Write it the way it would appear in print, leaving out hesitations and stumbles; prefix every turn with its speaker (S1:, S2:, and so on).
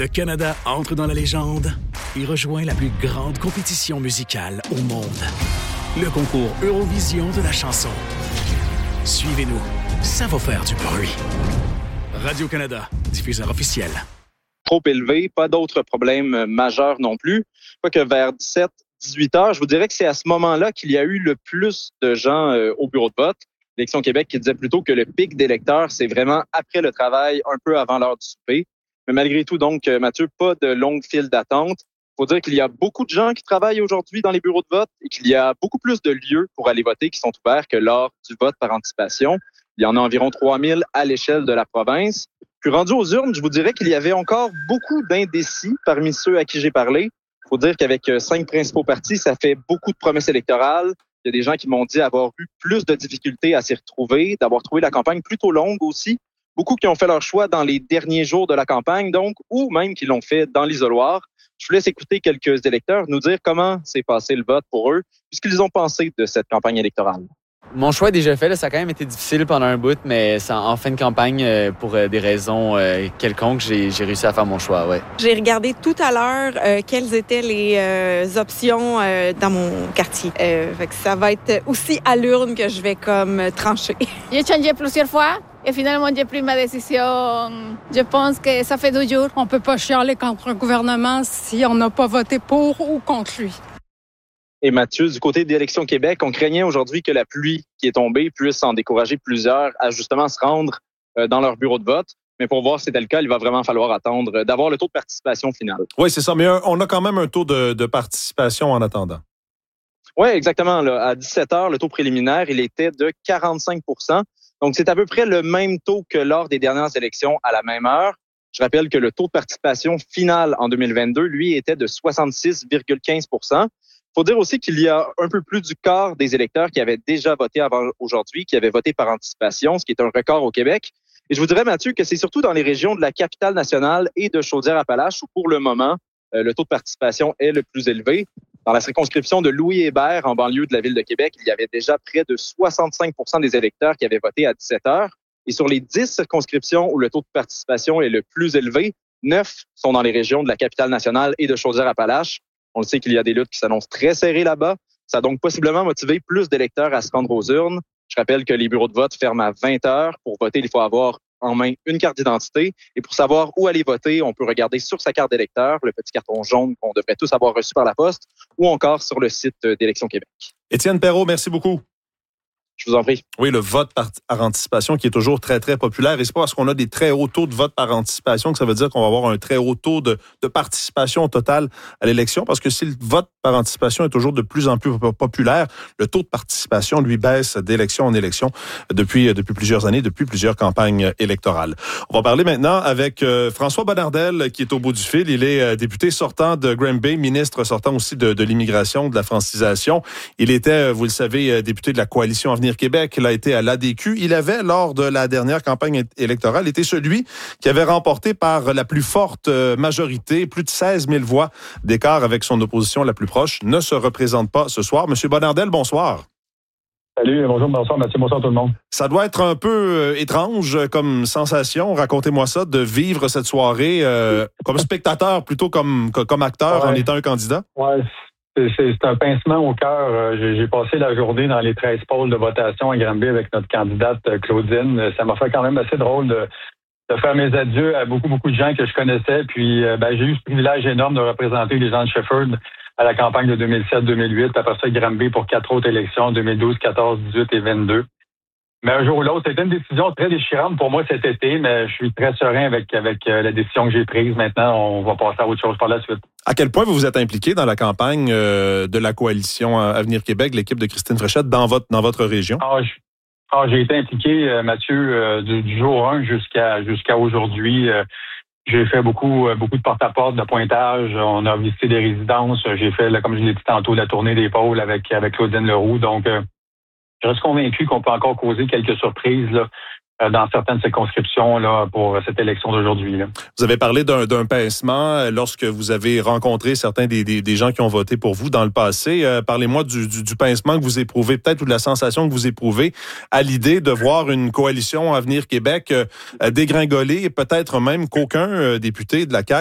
S1: Le Canada entre dans la légende et rejoint la plus grande compétition musicale au monde. Le concours Eurovision de la chanson. Suivez-nous, ça va faire du bruit. Radio-Canada, diffuseur officiel.
S2: Trop élevé, pas d'autres problèmes majeurs non plus. Quoique vers 17-18 heures, je vous dirais que c'est à ce moment-là qu'il y a eu le plus de gens au bureau de vote. L'élection Québec qui disait plutôt que le pic d'électeurs, c'est vraiment après le travail, un peu avant l'heure du souper. Mais malgré tout, donc, Mathieu, pas de longue file d'attente. Il faut dire qu'il y a beaucoup de gens qui travaillent aujourd'hui dans les bureaux de vote et qu'il y a beaucoup plus de lieux pour aller voter qui sont ouverts que lors du vote par anticipation. Il y en a environ 3000 à l'échelle de la province. Puis rendu aux urnes, je vous dirais qu'il y avait encore beaucoup d'indécis parmi ceux à qui j'ai parlé. Il faut dire qu'avec 5 principaux partis, ça fait beaucoup de promesses électorales. Il y a des gens qui m'ont dit avoir eu plus de difficultés à s'y retrouver, d'avoir trouvé la campagne plutôt longue aussi. Beaucoup qui ont fait leur choix dans les derniers jours de la campagne, donc, ou même qui l'ont fait dans l'isoloir. Je vous laisse écouter quelques électeurs nous dire comment s'est passé le vote pour eux, puisqu'ils ont pensé de cette campagne électorale.
S3: Mon choix est déjà fait. Là, ça a quand même été difficile pendant un bout, mais en fin de campagne, pour des raisons quelconques, j'ai réussi à faire mon choix. Ouais.
S4: J'ai regardé tout à l'heure quelles étaient les options dans mon quartier. Fait que ça va être aussi à l'urne que je vais comme trancher.
S5: J'ai changé plusieurs fois. Et finalement, j'ai pris ma décision. Je pense que ça fait 2 jours.
S6: On peut pas chialer contre un gouvernement si on n'a pas voté pour ou contre lui.
S2: Et Mathieu, du côté d'Élections Québec, on craignait aujourd'hui que la pluie qui est tombée puisse en décourager plusieurs à justement se rendre dans leur bureau de vote. Mais pour voir si c'était le cas, il va vraiment falloir attendre d'avoir le tôt de participation final.
S7: Oui, c'est ça. Mais on a quand même un taux de participation en attendant.
S2: Oui, exactement. Là, à 17 heures, le taux préliminaire, il était de 45 %. Donc, c'est à peu près le même taux que lors des dernières élections à la même heure. Je rappelle que le taux de participation final en 2022, lui, était de 66,15 %. Il faut dire aussi qu'il y a un peu plus du quart des électeurs qui avaient déjà voté avant aujourd'hui, qui avaient voté par anticipation, ce qui est un record au Québec. Et je vous dirais, Mathieu, que c'est surtout dans les régions de la Capitale-Nationale et de Chaudière-Appalaches où, pour le moment, le taux de participation est le plus élevé. Dans la circonscription de Louis-Hébert, en banlieue de la ville de Québec, il y avait déjà près de 65 % des électeurs qui avaient voté à 17 heures. Et sur les 10 circonscriptions où le taux de participation est le plus élevé, 9 sont dans les régions de la Capitale-Nationale et de Chaudière-Appalaches. On le sait qu'il y a des luttes qui s'annoncent très serrées là-bas. Ça a donc possiblement motivé plus d'électeurs à se rendre aux urnes. Je rappelle que les bureaux de vote ferment à 20 heures. Pour voter, il faut avoir en main une carte d'identité. Et pour savoir où aller voter, on peut regarder sur sa carte d'électeur, le petit carton jaune qu'on devrait tous avoir reçu par la poste, ou encore sur le site d'Élections Québec.
S7: Étienne Perrault, merci beaucoup.
S2: Je vous en prie.
S7: Oui, le vote par anticipation qui est toujours très, très populaire. Et c'est pas parce qu'on a des très hauts taux de vote par anticipation que ça veut dire qu'on va avoir un très haut taux de participation totale à l'élection. Parce que si le vote par anticipation est toujours de plus en plus populaire, le taux de participation, lui, baisse d'élection en élection depuis plusieurs années, depuis plusieurs campagnes électorales. On va parler maintenant avec François Bonnardel qui est au bout du fil. Il est député sortant de Granby, ministre sortant aussi de l'immigration, de la francisation. Il était, vous le savez, député de la coalition Avenir Québec. Il a été à l'ADQ. Il avait, lors de la dernière campagne électorale, été celui qui avait remporté par la plus forte majorité, plus de 16 000 voix d'écart avec son opposition la plus proche, ne se représente pas ce soir. Monsieur Bonnardel, bonsoir.
S8: Salut, bonsoir Mathieu, bonsoir tout le monde.
S7: Ça doit être un peu étrange comme sensation, racontez-moi ça, de vivre cette soirée comme spectateur plutôt comme acteur en étant un candidat.
S8: Ouais. C'est un pincement au cœur. J'ai passé la journée dans les 13 pôles de votation à Granby avec notre candidate Claudine. Ça m'a fait quand même assez drôle de faire mes adieux à beaucoup de gens que je connaissais. Puis j'ai eu ce privilège énorme de représenter les gens de Shefford à la campagne de 2007-2008. Puis après ça, Granby pour 4 autres élections, 2012, 14, 18 et 22. Mais un jour ou l'autre, c'était une décision très déchirante pour moi cet été, mais je suis très serein avec la décision que j'ai prise. Maintenant, on va passer à autre chose par la suite.
S7: À quel point vous vous êtes impliqué dans la campagne de la coalition Avenir Québec, l'équipe de Christine Fréchette, dans votre région?
S8: J'ai été impliqué, Mathieu, du jour 1 jusqu'à aujourd'hui. J'ai fait beaucoup de porte-à-porte, de pointage. On a visité des résidences. J'ai fait, comme je l'ai dit tantôt, la tournée des pôles avec Claudine Leroux. Donc, je reste convaincu qu'on peut encore causer quelques surprises là, dans certaines circonscriptions là, pour cette élection d'aujourd'hui. Là.
S7: Vous avez parlé d'un pincement lorsque vous avez rencontré certains des gens qui ont voté pour vous dans le passé. Parlez-moi du pincement que vous éprouvez, peut-être, ou de la sensation que vous éprouvez à l'idée de voir une coalition Avenir Québec dégringoler et peut-être même qu'aucun député de la CAQ